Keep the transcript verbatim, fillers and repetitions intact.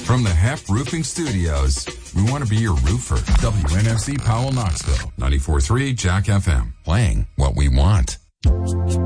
From the Hef Roofing Studios, we want to be your roofer. W N F C Powell, Knoxville. ninety-four point three Jack F M. Playing what we want.